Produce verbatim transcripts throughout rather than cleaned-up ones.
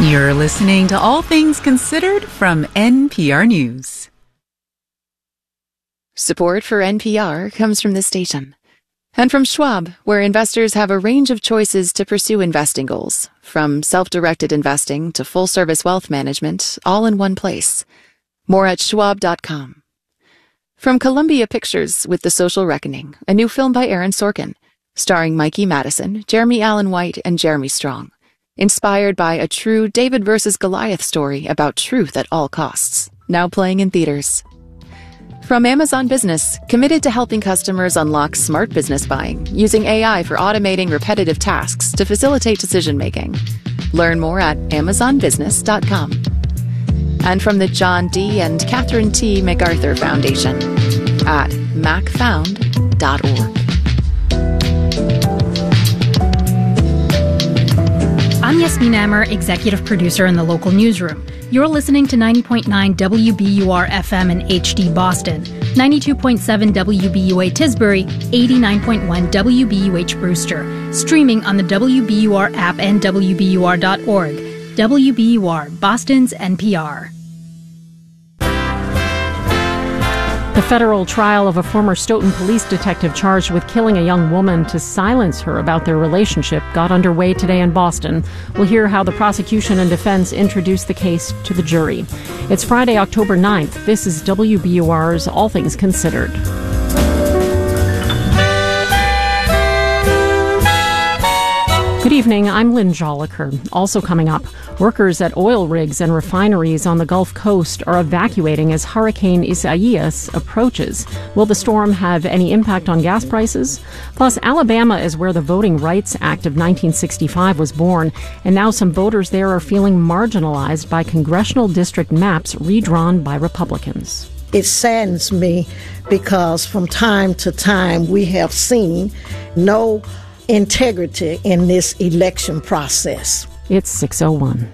You're listening to All Things Considered from N P R News. Support for N P R comes from this station. And from Schwab, where investors have a range of choices to pursue investing goals, from self-directed investing to full-service wealth management, all in one place. More at schwab dot com. From Columbia Pictures with The Social Reckoning, a new film by Aaron Sorkin, starring Mikey Madison, Jeremy Allen White, and Jeremy Strong. Inspired by a true David versus Goliath story about truth at all costs. Now playing in theaters. From Amazon Business, committed to helping customers unlock smart business buying, using A I for automating repetitive tasks to facilitate decision-making. Learn more at amazon business dot com. And from the John D. and Catherine T. MacArthur Foundation at mac found dot org. I'm Yasmin Amer, executive producer in the local newsroom. You're listening to ninety point nine W B U R F M in H D Boston, ninety-two point seven W B U A Tisbury, eighty-nine point one W B U H Brewster, streaming on the W B U R app and W B U R dot org. W B U R, Boston's N P R. The federal trial of a former Stoughton police detective charged with killing a young woman to silence her about their relationship got underway today in Boston. We'll hear how the prosecution and defense introduced the case to the jury. It's Friday, October ninth. This is W B U R's All Things Considered. Good evening, I'm Lynn Joliker. Also coming up, workers at oil rigs and refineries on the Gulf Coast are evacuating as Hurricane Isaias approaches. Will the storm have any impact on gas prices? Plus, Alabama is where the Voting Rights Act of nineteen sixty-five was born, and now some voters there are feeling marginalized by congressional district maps redrawn by Republicans. It saddens me because from time to time we have seen no integrity in this election process. It's six oh one.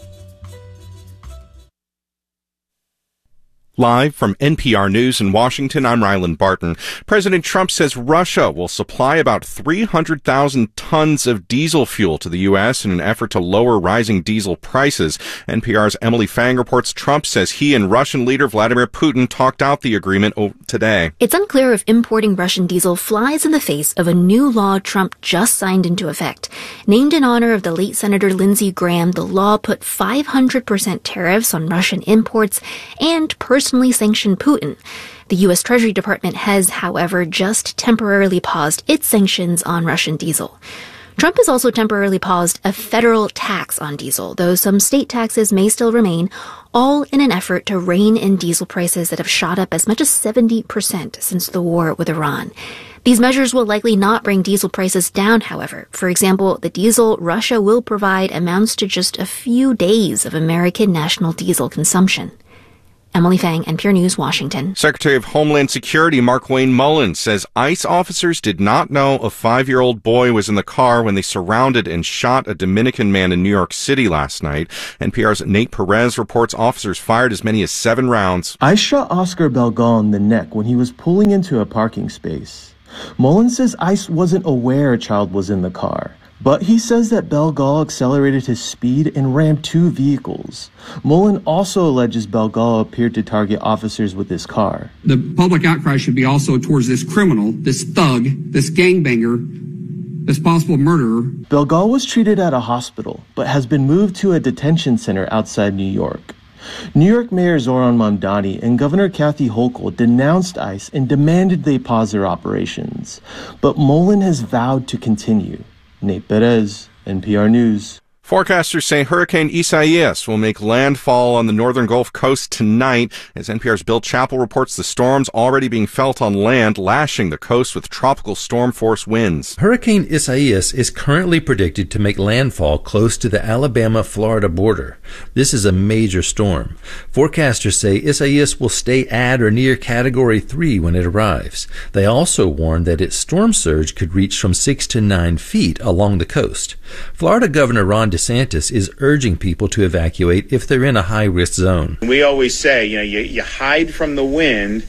Live from N P R News in Washington, I'm Ryland Barton. President Trump says Russia will supply about three hundred thousand tons of diesel fuel to the U S in an effort to lower rising diesel prices. N P R's Emily Fang reports Trump says he and Russian leader Vladimir Putin talked out the agreement today. It's unclear if importing Russian diesel flies in the face of a new law Trump just signed into effect. Named in honor of the late Senator Lindsey Graham, the law put five hundred percent tariffs on Russian imports and personally sanctioned Putin. The U S Treasury Department has, however, just temporarily paused its sanctions on Russian diesel. Trump has also temporarily paused a federal tax on diesel, though some state taxes may still remain, all in an effort to rein in diesel prices that have shot up as much as seventy percent since the war with Iran. These measures will likely not bring diesel prices down, however. For example, the diesel Russia will provide amounts to just a few days of American national diesel consumption. Emily Fang, N P R News, Washington. Secretary of Homeland Security Mark Wayne Mullins says ICE officers did not know a five-year-old boy was in the car when they surrounded and shot a Dominican man in New York City last night. N P R's Nate Perez reports officers fired as many as seven rounds. ICE shot Oscar Belgal in the neck when he was pulling into a parking space. Mullins says ICE wasn't aware a child was in the car. But he says that Belgal accelerated his speed and rammed two vehicles. Mullen also alleges Belgal appeared to target officers with his car. The public outcry should be also towards this criminal, this thug, this gangbanger, this possible murderer. Belgal was treated at a hospital, but has been moved to a detention center outside New York. New York Mayor Zoran Mamdani and Governor Kathy Hochul denounced ICE and demanded they pause their operations. But Mullen has vowed to continue. Nate Perez, N P R News. Forecasters say Hurricane Isaias will make landfall on the northern Gulf Coast tonight. As N P R's Bill Chappell reports, the storm's already being felt on land, lashing the coast with tropical storm force winds. Hurricane Isaias is currently predicted to make landfall close to the Alabama-Florida border. This is a major storm. Forecasters say Isaias will stay at or near Category three when it arrives. They also warn that its storm surge could reach from six to nine feet along the coast. Florida Governor Ron DeSantis is urging people to evacuate if they're in a high-risk zone. We always say, you know, you, you hide from the wind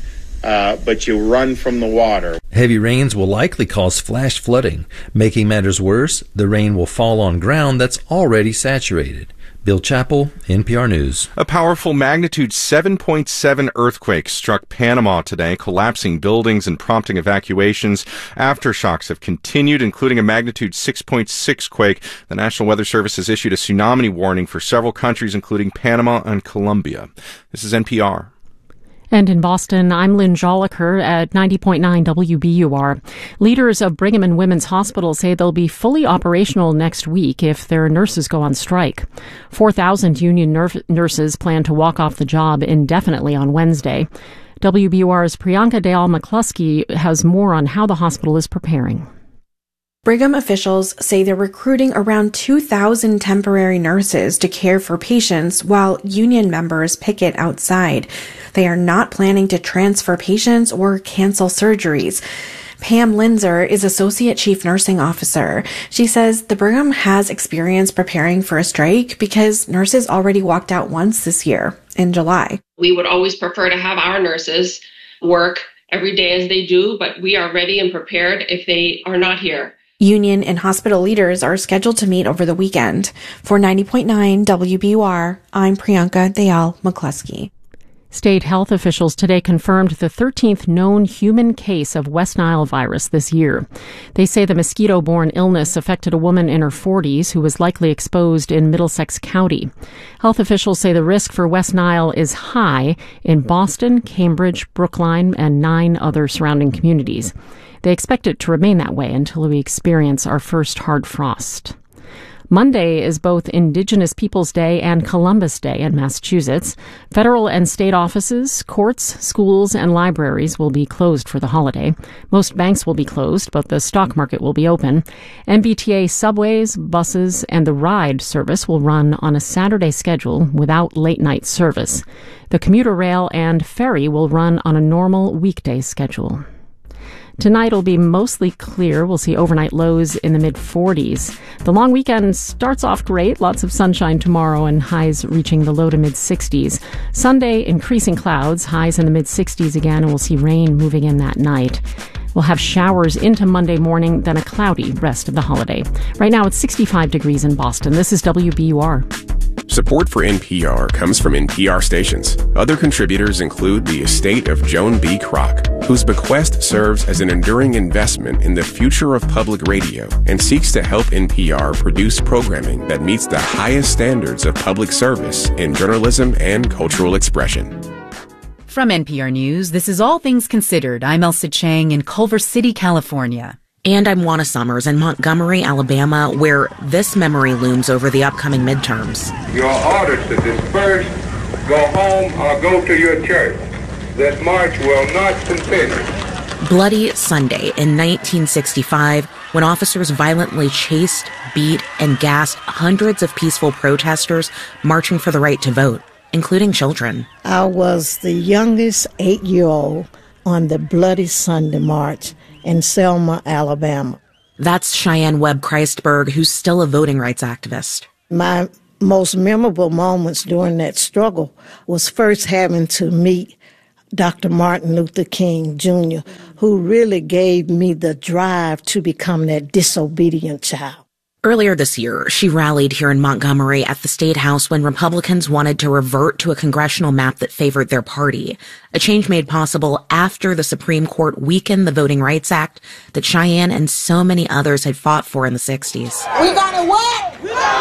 uh, but you run from the water. Heavy rains will likely cause flash flooding. Making matters worse, the rain will fall on ground that's already saturated. Bill Chappell, N P R News. A powerful magnitude seven point seven earthquake struck Panama today, collapsing buildings and prompting evacuations. Aftershocks have continued, including a magnitude six point six quake. The National Weather Service has issued a tsunami warning for several countries, including Panama and Colombia. This is N P R. And in Boston, I'm Lynn Joliker at ninety point nine W B U R. Leaders of Brigham and Women's Hospital say they'll be fully operational next week if their nurses go on strike. four thousand union ner- nurses plan to walk off the job indefinitely on Wednesday. W B U R's Priyanka Dayal-McCluskey has more on how the hospital is preparing. Brigham officials say they're recruiting around two thousand temporary nurses to care for patients while union members picket outside. They are not planning to transfer patients or cancel surgeries. Pam Linzer is Associate Chief Nursing Officer. She says the Brigham has experience preparing for a strike because nurses already walked out once this year in July. We would always prefer to have our nurses work every day as they do, but we are ready and prepared if they are not here. Union and hospital leaders are scheduled to meet over the weekend. For ninety point nine W B U R, I'm Priyanka Dayal-McCluskey. State health officials today confirmed the thirteenth known human case of West Nile virus this year. They say the mosquito-borne illness affected a woman in her forties who was likely exposed in Middlesex County. Health officials say the risk for West Nile is high in Boston, Cambridge, Brookline, and nine other surrounding communities. They expect it to remain that way until we experience our first hard frost. Monday is both Indigenous Peoples Day and Columbus Day in Massachusetts. Federal and state offices, courts, schools, and libraries will be closed for the holiday. Most banks will be closed, but the stock market will be open. M B T A subways, buses, and the RIDE service will run on a Saturday schedule without late-night service. The commuter rail and ferry will run on a normal weekday schedule. Tonight will be mostly clear. We'll see overnight lows in the mid-forties. The long weekend starts off great. Lots of sunshine tomorrow and highs reaching the low to mid-sixties. Sunday, increasing clouds, highs in the mid-sixties again, and we'll see rain moving in that night. We'll have showers into Monday morning, then a cloudy rest of the holiday. Right now it's sixty-five degrees in Boston. This is W B U R. Support for N P R comes from N P R stations. Other contributors include the estate of Joan B. Kroc, whose bequest serves as an enduring investment in the future of public radio and seeks to help N P R produce programming that meets the highest standards of public service in journalism and cultural expression. From N P R News, this is All Things Considered. I'm Elsa Chang in Culver City, California. And I'm Juana Summers in Montgomery, Alabama, where this memory looms over the upcoming midterms. Your orders to disperse, go home, or go to your church. This march will not continue. Bloody Sunday in nineteen sixty-five, when officers violently chased, beat, and gassed hundreds of peaceful protesters marching for the right to vote, including children. I was the youngest eight-year-old on the Bloody Sunday march in Selma, Alabama. That's Cheyenne Webb Christberg, who's still a voting rights activist. My most memorable moments during that struggle was first having to meet Doctor Martin Luther King, Junior, who really gave me the drive to become that disobedient child. Earlier this year, she rallied here in Montgomery at the State House when Republicans wanted to revert to a congressional map that favored their party, a change made possible after the Supreme Court weakened the Voting Rights Act that Cheyenne and so many others had fought for in the sixties. We gonna what?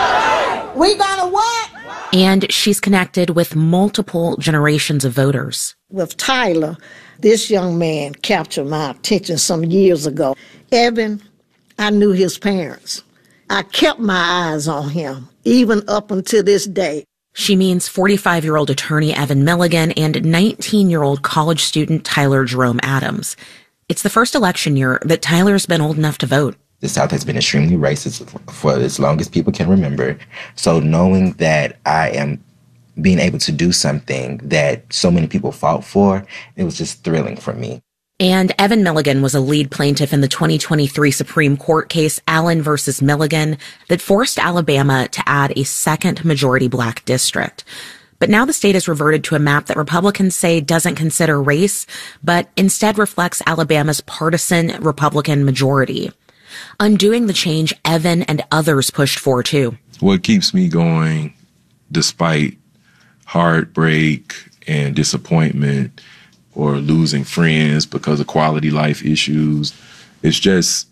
We gonna what? And she's connected with multiple generations of voters. With Tyler, this young man captured my attention some years ago. Evan, I knew his parents. I kept my eyes on him, even up until this day. She means forty-five-year-old attorney Evan Milligan and nineteen-year-old college student Tyler Jerome Adams. It's the first election year that Tyler's been old enough to vote. The South has been extremely racist for as long as people can remember. So knowing that I am being able to do something that so many people fought for, it was just thrilling for me. And Evan Milligan was a lead plaintiff in the twenty twenty-three Supreme Court case Allen versus Milligan that forced Alabama to add a second majority black district. But now the state has reverted to a map that Republicans say doesn't consider race, but instead reflects Alabama's partisan Republican majority. Undoing the change Evan and others pushed for, too. What keeps me going, despite heartbreak and disappointment or losing friends because of quality life issues, it's just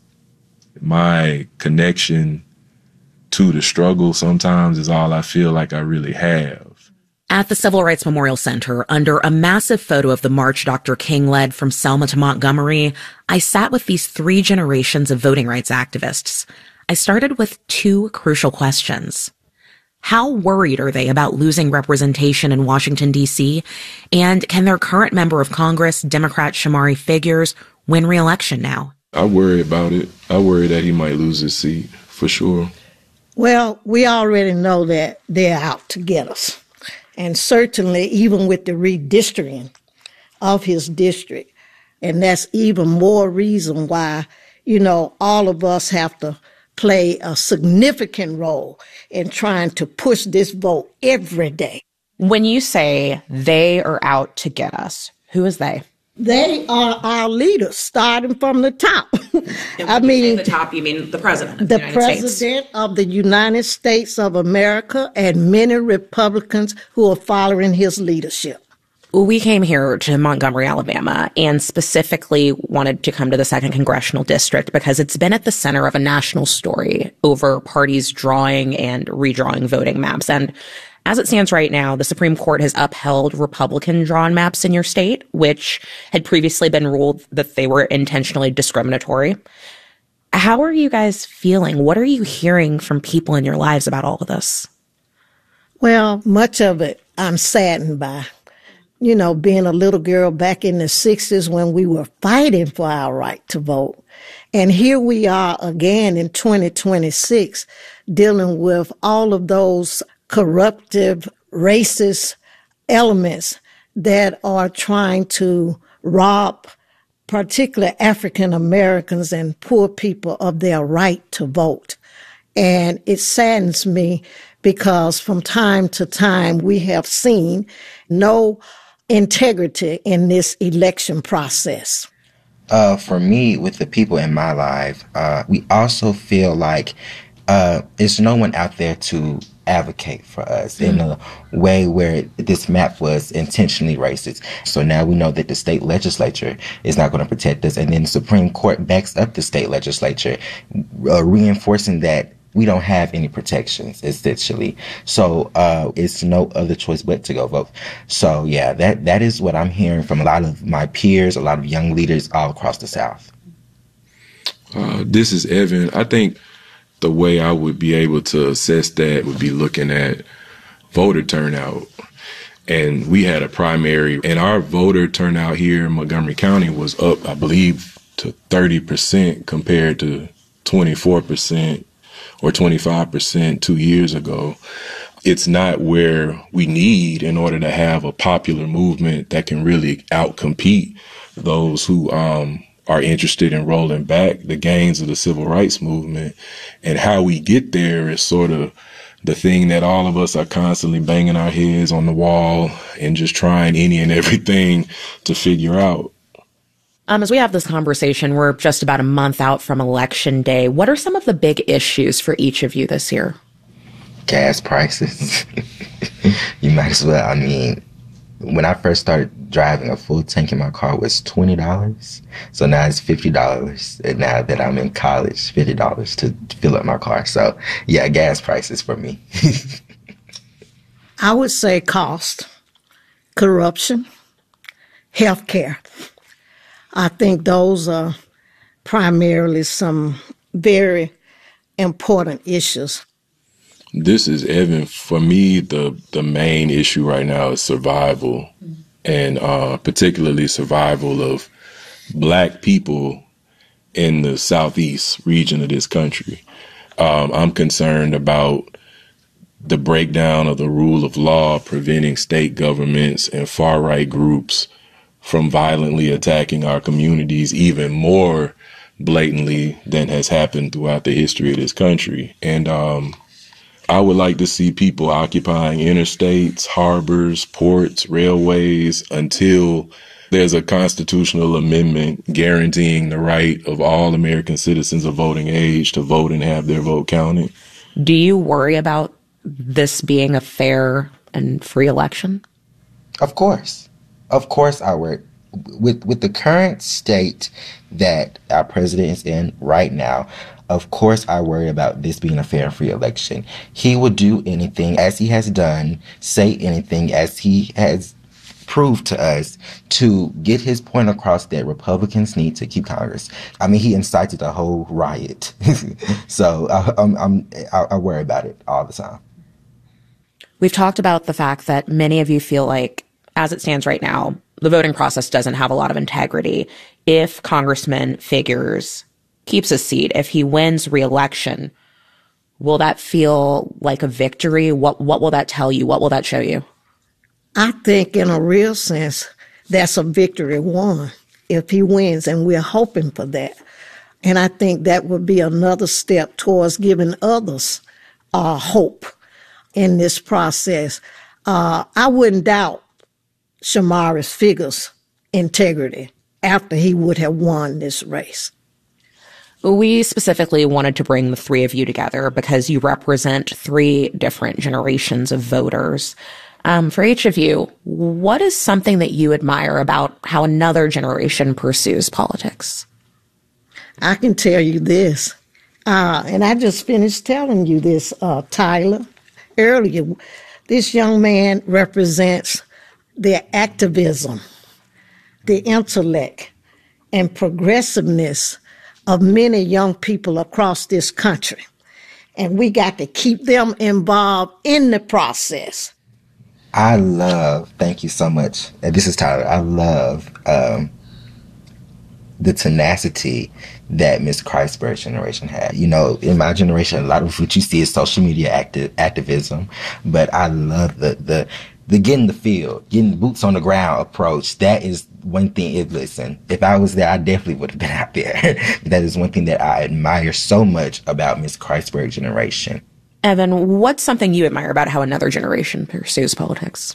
my connection to the struggle sometimes is all I feel like I really have. At the Civil Rights Memorial Center, under a massive photo of the march Doctor King led from Selma to Montgomery, I sat with these three generations of voting rights activists. I started with two crucial questions. How worried are they about losing representation in Washington, D C? And can their current member of Congress, Democrat Shamari Figures, win re-election now? I worry about it. I worry that he might lose his seat, for sure. Well, we already know that they're out to get us. And certainly, even with the redistricting of his district, and that's even more reason why, you know, all of us have to play a significant role in trying to push this vote every day. When you say they are out to get us, who is they? They are our leaders, starting from the top. I mean, the top, you mean the president of the, the United president States. of the United States of America, and many Republicans who are following his leadership. We came here to Montgomery, Alabama, and specifically wanted to come to the second congressional district because it's been at the center of a national story over parties drawing and redrawing voting maps. And as it stands right now, the Supreme Court has upheld Republican-drawn maps in your state, which had previously been ruled that they were intentionally discriminatory. How are you guys feeling? What are you hearing from people in your lives about all of this? Well, much of it I'm saddened by. You know, being a little girl back in the sixties when we were fighting for our right to vote. And here we are again in twenty twenty-six dealing with all of those corruptive, racist elements that are trying to rob particularly African Americans and poor people of their right to vote. And it saddens me because from time to time we have seen no integrity in this election process. Uh, for me, with the people in my life, uh, we also feel like uh, there's no one out there to advocate for us mm-hmm. in a way where this map was intentionally racist. So now we know that the state legislature is not going to protect us, and then the Supreme Court backs up the state legislature, uh, reinforcing that we don't have any protections, essentially. So uh, it's no other choice but to go vote. So, yeah, that that is what I'm hearing from a lot of my peers, a lot of young leaders all across the South. Uh, this is Evan. I think the way I would be able to assess that would be looking at voter turnout. And we had a primary, and our voter turnout here in Montgomery County was up, I believe, to thirty percent compared to twenty-four percent or twenty-five percent two years ago. It's not where we need in order to have a popular movement that can really outcompete those who um, are interested in rolling back the gains of the civil rights movement. And how we get there is sort of the thing that all of us are constantly banging our heads on the wall and just trying any and everything to figure out. Um, as we have this conversation, we're just about a month out from Election Day. What are some of the big issues for each of you this year? Gas prices. You might as well. I mean, when I first started driving, a full tank in my car was twenty dollars. So now it's fifty dollars. And now that I'm in college, fifty dollars to fill up my car. So, yeah, gas prices for me. I would say cost, corruption, healthcare. I think those are primarily some very important issues. This is Evan. For me, the, the main issue right now is survival, and uh, particularly survival of Black people in the southeast region of this country. Um, I'm concerned about the breakdown of the rule of law, preventing state governments and far-right groups from violently attacking our communities even more blatantly than has happened throughout the history of this country. And um, I would like to see people occupying interstates, harbors, ports, railways until there's a constitutional amendment guaranteeing the right of all American citizens of voting age to vote and have their vote counted. Do you worry about this being a fair and free election? Of course. Of course I worry. With, with the current state that our president is in right now, of course I worry about this being a fair and free election. He will do anything, as he has done, say anything, as he has proved to us, to get his point across that Republicans need to keep Congress. I mean, he incited a whole riot. So I, I'm, I'm, I, I worry about it all the time. We've talked about the fact that many of you feel like, as it stands right now, the voting process doesn't have a lot of integrity. If Congressman Figures keeps his seat, if he wins re-election, will that feel like a victory? What what will that tell you? What will that show you? I think in a real sense, that's a victory won if he wins, and we're hoping for that. And I think that would be another step towards giving others uh, hope in this process. Uh, I wouldn't doubt Shamari's Figures' integrity after he would have won this race. We specifically wanted to bring the three of you together because you represent three different generations of voters. Um, for each of you, what is something that you admire about how another generation pursues politics? I can tell you this, uh, and I just finished telling you this, uh, Tyler, earlier. This young man represents the activism, the intellect, and progressiveness of many young people across this country. And we got to keep them involved in the process. I love, thank you so much. And this is Tyler. I love um, the tenacity that Miss Christberg's generation had. You know, in my generation, a lot of what you see is social media acti- activism, but I love the, the, the get in the field, getting boots on the ground approach. That is one thing. It, listen, if I was there, I definitely would have been out there. That is one thing that I admire so much about Miss Christberg's generation. Evan, what's something you admire about how another generation pursues politics?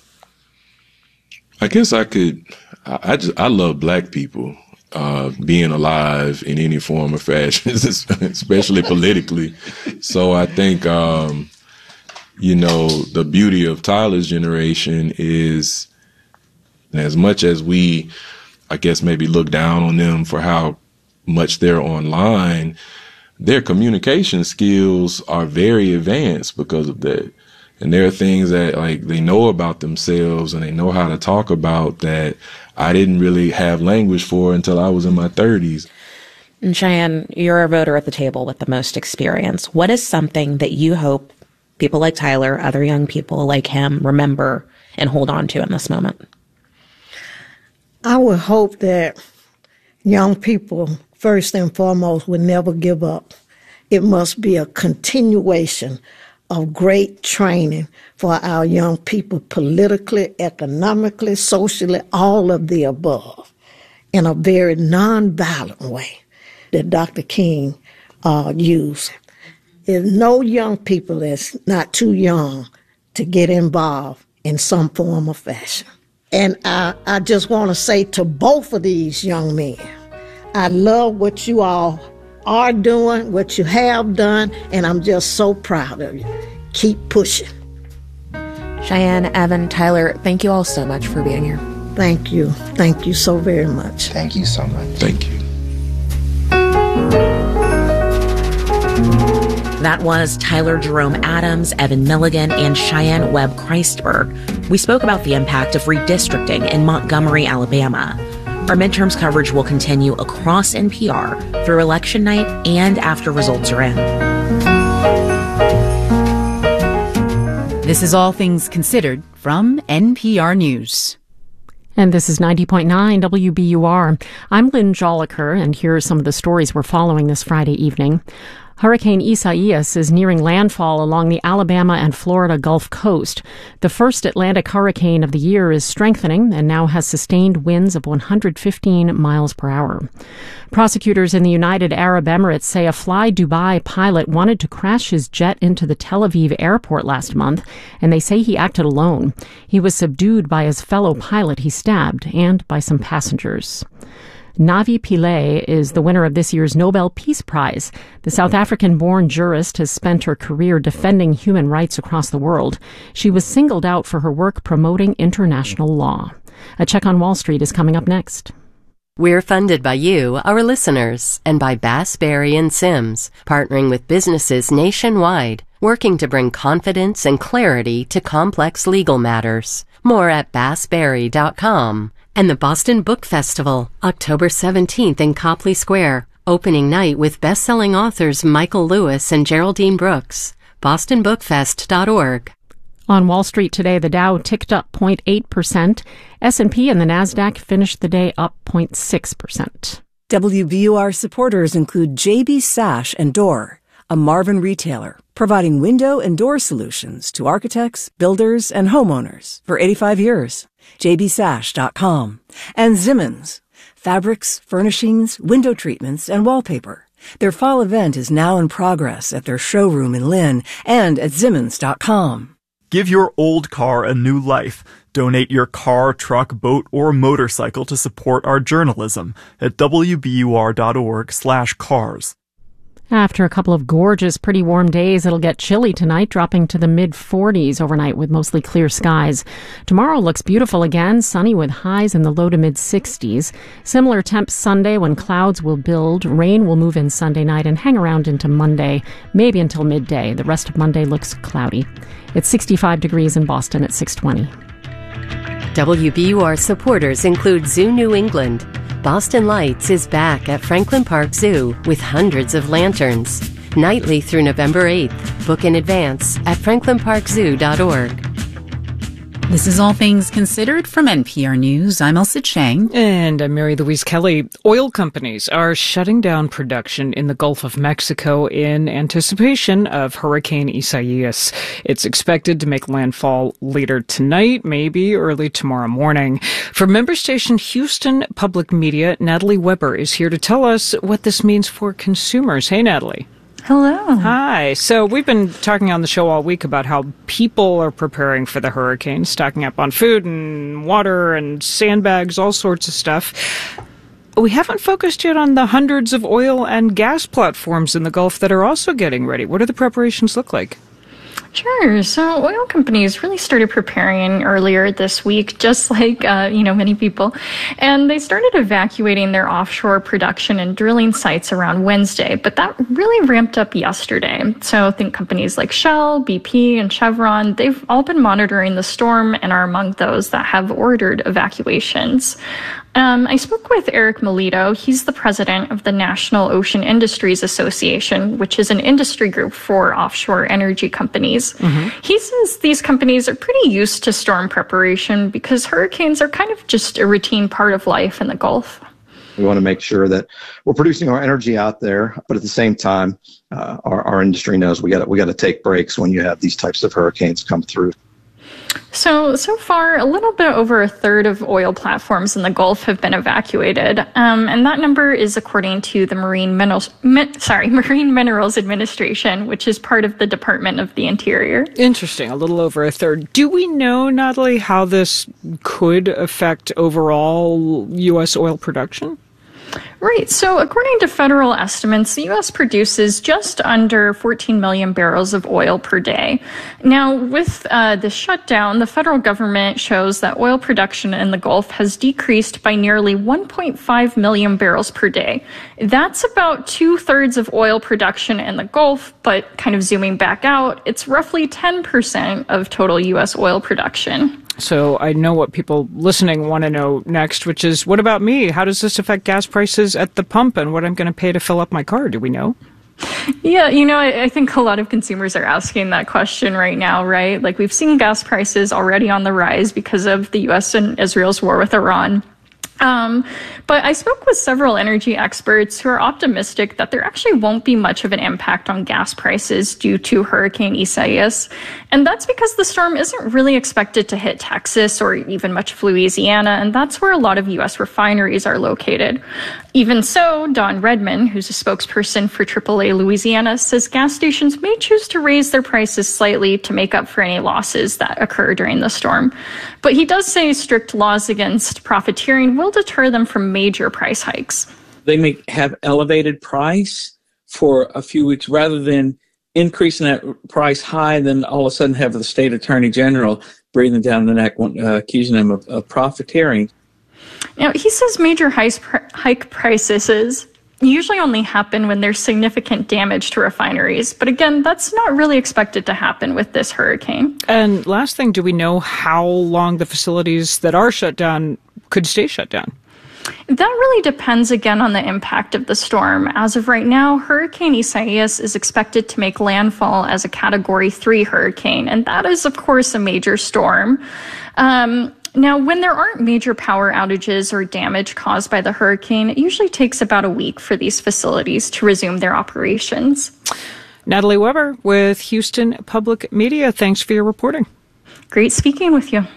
I guess I could, I, I just, I love Black people, uh, being alive in any form or fashion, especially politically. So I think, um, you know, the beauty of Tyler's generation is, as much as we, I guess, maybe look down on them for how much they're online, their communication skills are very advanced because of that. And there are things that, like, they know about themselves and they know how to talk about that I didn't really have language for until I was in my thirties. And Cheyenne, you're a voter at the table with the most experience. What is something that you hope people like Tyler, other young people like him, remember and hold on to in this moment? I would hope that young people, first and foremost, would never give up. It must be a continuation of great training for our young people, politically, economically, socially, all of the above, in a very nonviolent way that Doctor King uh, used. There's no young people that's not too young to get involved in some form or fashion. And I, I just want to say to both of these young men, I love what you all are doing, what you have done, and I'm just so proud of you. Keep pushing. Cheyenne, Evan, Tyler, thank you all so much for being here. Thank you. Thank you so very much. Thank you so much. Thank you. That was Tyler Jerome Adams, Evan Milligan, and Cheyenne Webb Christberg. We spoke about the impact of redistricting in Montgomery, Alabama. Our midterms coverage will continue across N P R through election night and after results are in. This is All Things Considered from N P R News. And this is ninety point nine W B U R. I'm Lynn Joliker, and here are some of the stories we're following this Friday evening. Hurricane Isaias is nearing landfall along the Alabama and Florida Gulf Coast. The first Atlantic hurricane of the year is strengthening and now has sustained winds of one hundred fifteen miles per hour. Prosecutors in the United Arab Emirates say a Fly Dubai pilot wanted to crash his jet into the Tel Aviv airport last month, and they say he acted alone. He was subdued by his fellow pilot he stabbed and by some passengers. Navi Pillay is the winner of this year's Nobel Peace Prize. The South African-born jurist has spent her career defending human rights across the world. She was singled out for her work promoting international law. A Check on Wall Street is coming up next. We're funded by you, our listeners, and by Bass, Berry and Sims, partnering with businesses nationwide, working to bring confidence and clarity to complex legal matters. More at bass berry dot com. And the Boston Book Festival, October seventeenth in Copley Square. Opening night with best-selling authors Michael Lewis and Geraldine Brooks. boston book fest dot org. On Wall Street today, the Dow ticked up zero point eight percent. S and P and the Nasdaq finished the day up zero point six percent. W B U R supporters include J B Sash and Door, a Marvin retailer, providing window and door solutions to architects, builders, and homeowners for eighty-five years. j b sash dot com. And Zimmons, fabrics, furnishings, window treatments, and wallpaper. Their fall event is now in progress at their showroom in Lynn and at zimmons dot com. Give your old car a new life. Donate your car, truck, boat, or motorcycle to support our journalism at w b u r dot org slash cars. After a couple of gorgeous, pretty warm days, it'll get chilly tonight, dropping to the mid forties overnight with mostly clear skies. Tomorrow looks beautiful again, sunny with highs in the low to mid sixties. Similar temps Sunday when clouds will build. Rain will move in Sunday night and hang around into Monday, maybe until midday. The rest of Monday looks cloudy. It's sixty-five degrees in Boston at six twenty. W B U R supporters include Zoo New England. Boston Lights is back at Franklin Park Zoo with hundreds of lanterns. Nightly through November eighth. Book in advance at franklin park zoo dot org. This is All Things Considered from N P R News. I'm Elsa Chang. And I'm Mary Louise Kelly. Oil companies are shutting down production in the Gulf of Mexico in anticipation of Hurricane Isaias. It's expected to make landfall later tonight, maybe early tomorrow morning. For member station Houston Public Media, Natalie Weber is here to tell us what this means for consumers. Hey, Natalie. Hello. Hi. So we've been talking on the show all week about how people are preparing for the hurricane, stocking up on food and water and sandbags, all sorts of stuff. We haven't focused yet on the hundreds of oil and gas platforms in the Gulf that are also getting ready. What do the preparations look like? Sure. So oil companies really started preparing earlier this week, just like, uh, you know, many people. And they started evacuating their offshore production and drilling sites around Wednesday. But that really ramped up yesterday. So think companies like Shell, B P, and Chevron, they've all been monitoring the storm and are among those that have ordered evacuations. Um, I spoke with Eric Melito. He's the president of the National Ocean Industries Association, which is an industry group for offshore energy companies. Mm-hmm. He says these companies are pretty used to storm preparation because hurricanes are kind of just a routine part of life in the Gulf. We want to make sure that we're producing our energy out there, but at the same time, uh, our, our industry knows we got we got to take breaks when you have these types of hurricanes come through. So, so far, a little bit over a third of oil platforms in the Gulf have been evacuated, um, and that number is according to the Marine Minerals, Mi- sorry, Marine Minerals Administration, which is part of the Department of the Interior. Interesting, a little over a third. Do we know, Natalie, how this could affect overall U S oil production? Right. So according to federal estimates, the U S produces just under fourteen million barrels of oil per day. Now, with uh, the shutdown, the federal government shows that oil production in the Gulf has decreased by nearly one point five million barrels per day. That's about two thirds of oil production in the Gulf, but kind of zooming back out, it's roughly ten percent of total U S oil production. So I know what people listening want to know next, which is, what about me? How does this affect gas prices at the pump and what I'm going to pay to fill up my car? Do we know? Yeah, you know, I, I think a lot of consumers are asking that question right now, right? Like, we've seen gas prices already on the rise because of the U S and Israel's war with Iran. Um, but I spoke with several energy experts who are optimistic that there actually won't be much of an impact on gas prices due to Hurricane Isaias. And that's because the storm isn't really expected to hit Texas or even much of Louisiana, and that's where a lot of U S refineries are located. Even so, Don Redman, who's a spokesperson for triple A Louisiana, says gas stations may choose to raise their prices slightly to make up for any losses that occur during the storm. But he does say strict laws against profiteering will deter them from major price hikes. They may have elevated price for a few weeks rather than increasing that price high, then all of a sudden have the state attorney general breathing down the neck, uh, accusing them of, of profiteering. Now, he says major hike prices usually only happen when there's significant damage to refineries. But again, that's not really expected to happen with this hurricane. And last thing, do we know how long the facilities that are shut down could stay shut down? That really depends again on the impact of the storm. As of right now, Hurricane Isaias is expected to make landfall as a Category three hurricane, and that is, of course, a major storm. Um, now, when there aren't major power outages or damage caused by the hurricane, it usually takes about a week for these facilities to resume their operations. Natalie Weber with Houston Public Media, thanks for your reporting. Great speaking with you.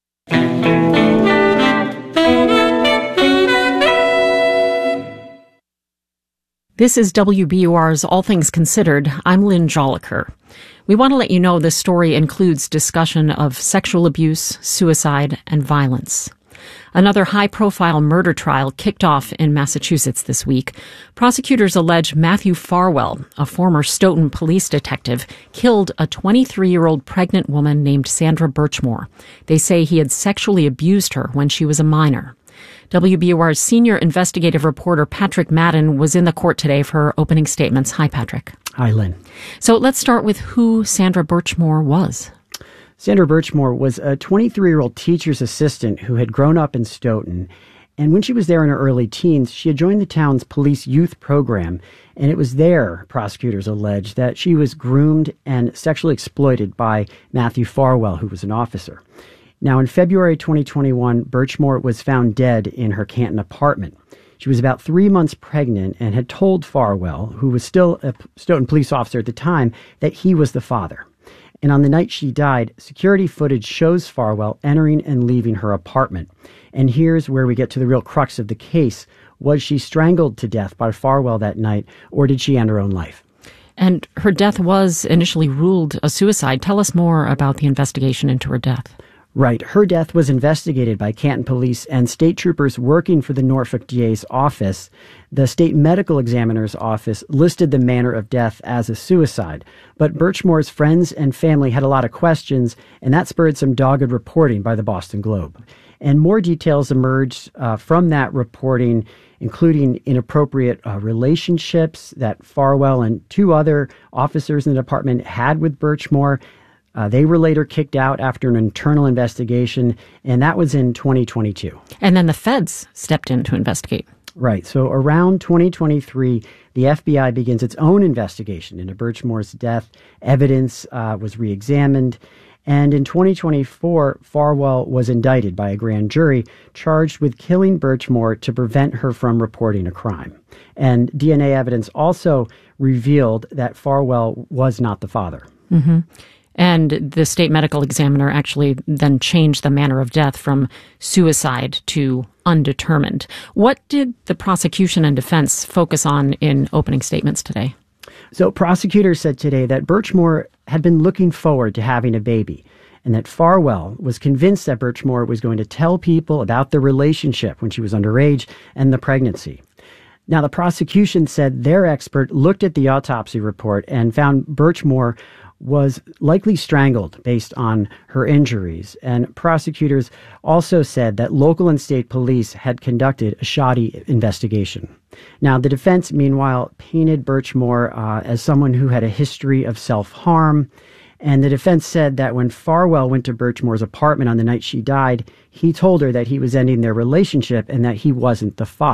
This is W B U R's All Things Considered. I'm Lynn Joliker. We want to let you know this story includes discussion of sexual abuse, suicide, and violence. Another high-profile murder trial kicked off in Massachusetts this week. Prosecutors allege Matthew Farwell, a former Stoughton police detective, killed a twenty-three-year-old pregnant woman named Sandra Birchmore. They say he had sexually abused her when she was a minor. W B U R's senior investigative reporter Patrick Madden was in the court today for her opening statements. Hi, Patrick. Hi, Lynn. So let's start with who Sandra Birchmore was. Sandra Birchmore was a twenty-three-year-old teacher's assistant who had grown up in Stoughton. And when she was there in her early teens, she had joined the town's police youth program. And it was there, prosecutors allege, that she was groomed and sexually exploited by Matthew Farwell, who was an officer. Now, in February twenty twenty-one, Birchmore was found dead in her Canton apartment. She was about three months pregnant and had told Farwell, who was still a Stoughton police officer at the time, that he was the father. And on the night she died, security footage shows Farwell entering and leaving her apartment. And here's where we get to the real crux of the case. Was she strangled to death by Farwell that night, or did she end her own life? And her death was initially ruled a suicide. Tell us more about the investigation into her death. Right. Her death was investigated by Canton police and state troopers working for the Norfolk D A's office. The state medical examiner's office listed the manner of death as a suicide. But Birchmore's friends and family had a lot of questions, and that spurred some dogged reporting by the Boston Globe. And more details emerged uh, from that reporting, including inappropriate uh, relationships that Farwell and two other officers in the department had with Birchmore. Uh, they were later kicked out after an internal investigation, and that was in twenty twenty-two. And then the feds stepped in to investigate. Right. So around twenty twenty-three, the F B I begins its own investigation into Birchmore's death. Evidence uh, was reexamined. And in twenty twenty-four, Farwell was indicted by a grand jury, charged with killing Birchmore to prevent her from reporting a crime. And D N A evidence also revealed that Farwell was not the father. Mm-hmm. And the state medical examiner actually then changed the manner of death from suicide to undetermined. What did the prosecution and defense focus on in opening statements today? So prosecutors said today that Birchmore had been looking forward to having a baby, and that Farwell was convinced that Birchmore was going to tell people about their relationship when she was underage and the pregnancy. Now, the prosecution said their expert looked at the autopsy report and found Birchmore was likely strangled based on her injuries. And prosecutors also said that local and state police had conducted a shoddy investigation. Now, the defense, meanwhile, painted Birchmore uh, as someone who had a history of self-harm. And the defense said that when Farwell went to Birchmore's apartment on the night she died, he told her that he was ending their relationship and that he wasn't the father.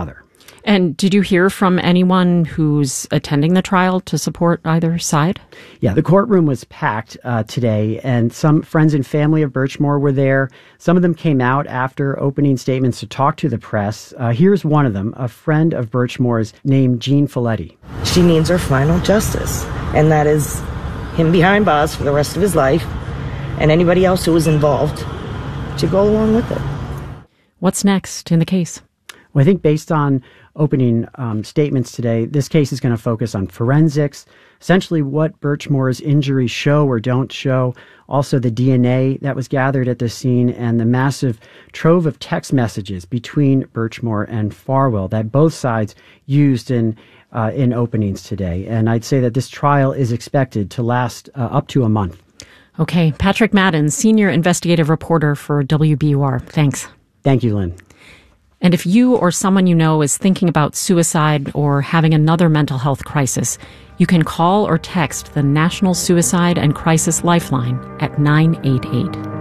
And did you hear from anyone who's attending the trial to support either side? Yeah, the courtroom was packed uh, today, and some friends and family of Birchmore were there. Some of them came out after opening statements to talk to the press. Uh, here's one of them, a friend of Birchmore's named Jean Folletti. She needs her final justice, and that is him behind bars for the rest of his life, and anybody else who was involved to go along with it. What's next in the case? Well, I think based on opening um, statements today, this case is going to focus on forensics, essentially what Birchmore's injuries show or don't show, also the D N A that was gathered at the scene, and the massive trove of text messages between Birchmore and Farwell that both sides used in uh, in openings today. And I'd say that this trial is expected to last uh, up to a month. Okay. Patrick Madden, senior investigative reporter for W B U R. Thanks. Thank you, Lynn. And if you or someone you know is thinking about suicide or having another mental health crisis, you can call or text the National Suicide and Crisis Lifeline at nine eight eight.